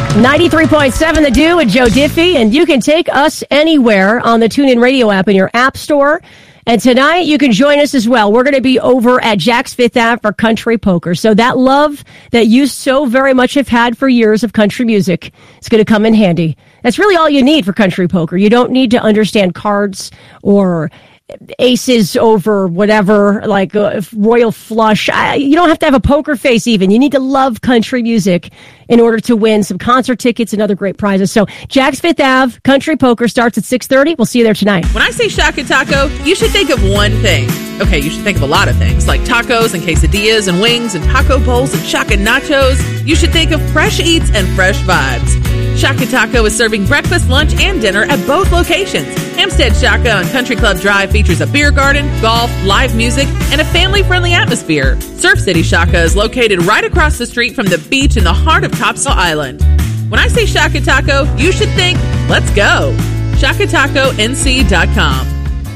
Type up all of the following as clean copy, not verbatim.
93.7 The Do with Joe Diffie, and you can take us anywhere on the TuneIn Radio app in your app store. And tonight, you can join us as well. We're going to be over at Jack's Fifth Ave for country poker. So that love that you so very much have had for years of country music is going to come in handy. That's really all you need for country poker. You don't need to understand cards or aces over whatever, like royal flush. You don't have to have a poker face even. You need to love country music in order to win some concert tickets and other great prizes. So Jack's Fifth Ave, country poker starts at 6:30. We'll see you there tonight. When I say Shaka Taco, you should think of one thing. Okay, you should think of a lot of things, like tacos and quesadillas and wings and taco bowls and Shaka nachos. You should think of fresh eats and fresh vibes. Shaka Taco is serving breakfast, lunch, and dinner at both locations. Hampstead Shaka on Country Club Drive features a beer garden, golf, live music, and a family-friendly atmosphere. Surf City Shaka is located right across the street from the beach in the heart of Topsail Island. When I say Shaka Taco, you should think, let's go. ShakaTacoNC.com.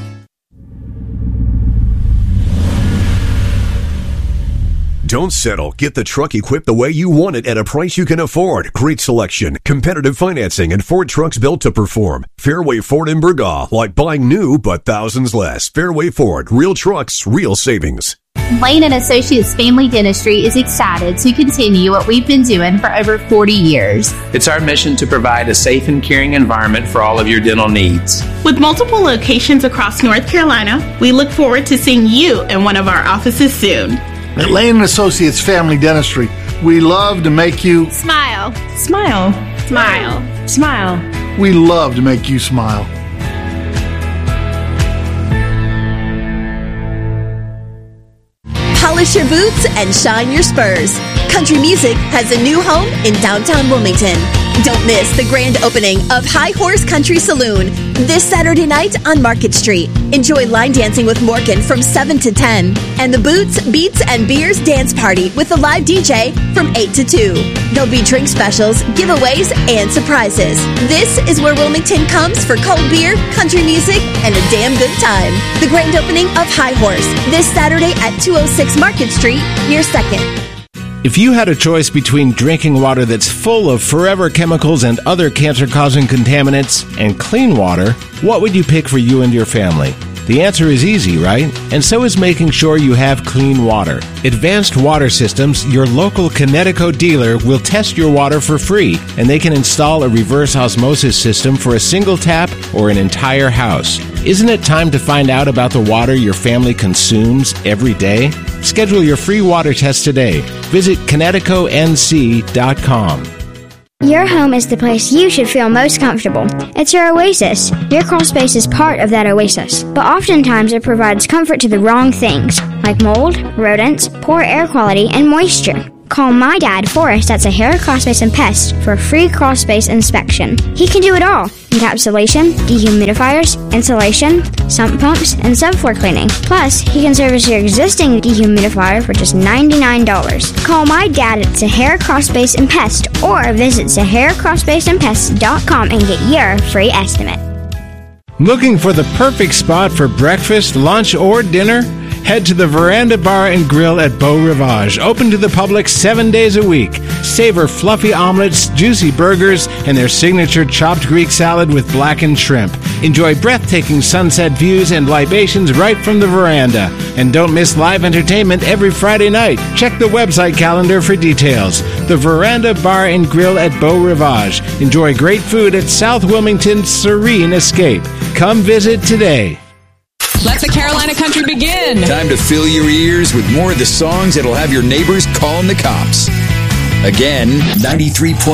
Don't settle. Get the truck equipped the way you want it at a price you can afford. Great selection, competitive financing, and Ford trucks built to perform. Fairway Ford in Burgaw, like buying new but thousands less. Fairway Ford, real trucks, real savings. Lane & Associates Family Dentistry is excited to continue what we've been doing for over 40 years. It's our mission to provide a safe and caring environment for all of your dental needs. With multiple locations across North Carolina, we look forward to seeing you in one of our offices soon. At Lane & Associates Family Dentistry, we love to make you smile. Smile. Smile. Smile. We love to make you smile. Polish your boots and shine your spurs. Country music has a new home in downtown Wilmington. Don't miss the grand opening of High Horse Country Saloon this Saturday night on Market Street. Enjoy line dancing with Morgan from 7 to 10 and the Boots, Beats, and Beers dance party with a live DJ from 8 to 2. There'll be drink specials, giveaways, and surprises. This is where Wilmington comes for cold beer, country music, and a damn good time. The grand opening of High Horse this Saturday at 206 Market Street, near 2nd. If you had a choice between drinking water that's full of forever chemicals and other cancer-causing contaminants and clean water, what would you pick for you and your family? The answer is easy, right? And so is making sure you have clean water. Advanced Water Systems, your local Connecticut dealer, will test your water for free, and they can install a reverse osmosis system for a single tap or an entire house. Isn't it time to find out about the water your family consumes every day? Schedule your free water test today. Visit ConnecticutNC.com. Your home is the place you should feel most comfortable. It's your oasis. Your crawl space is part of that oasis, but oftentimes it provides comfort to the wrong things, like mold, rodents, poor air quality, and moisture. Call my dad, Forrest, at Sahara Crawlspace and Pest for a free crawlspace inspection. He can do it all: encapsulation, dehumidifiers, insulation, sump pumps, and subfloor cleaning. Plus, he can service your existing dehumidifier for just $99. Call my dad at Sahara Crawlspace and Pest or visit SaharaCrawlspaceandPest.com and get your free estimate. Looking for the perfect spot for breakfast, lunch, or dinner? Head to the Veranda Bar and Grill at Beau Rivage, open to the public 7 days a week. Savor fluffy omelets, juicy burgers, and their signature chopped Greek salad with blackened shrimp. Enjoy breathtaking sunset views and libations right from the veranda. And don't miss live entertainment every Friday night. Check the website calendar for details. The Veranda Bar and Grill at Beau Rivage. Enjoy great food at South Wilmington's Serene Escape. Come visit today. Let the Carolina country begin. Time to fill your ears with more of the songs that'll have your neighbors calling the cops. Again, 93.